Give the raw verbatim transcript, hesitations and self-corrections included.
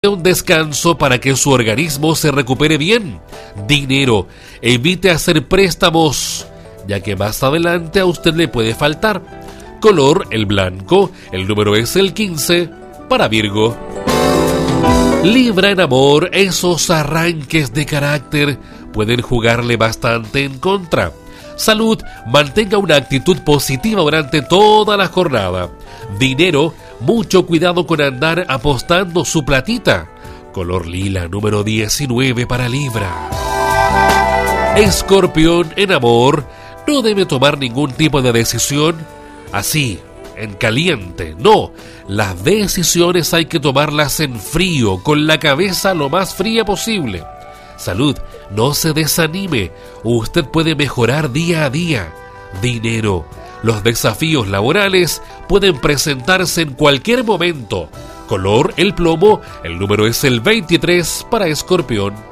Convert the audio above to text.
un descanso para que su organismo se recupere bien. Dinero, evite hacer préstamos, ya que más adelante a usted le puede faltar. Color, el blanco, el número es el quince, para Virgo. Libra, en amor, esos arranques de carácter pueden jugarle bastante en contra. Salud, mantenga una actitud positiva durante toda la jornada. Dinero, mucho cuidado con andar apostando su platita. Color lila, número diecinueve, para Libra. Escorpión, en amor, no debe tomar ningún tipo de decisión así, en caliente. No, las decisiones hay que tomarlas en frío, con la cabeza lo más fría posible. Salud, no se desanime, usted puede mejorar día a día. Dinero, los desafíos laborales pueden presentarse en cualquier momento. Color, el plomo, el número es el veintitrés, para Escorpión.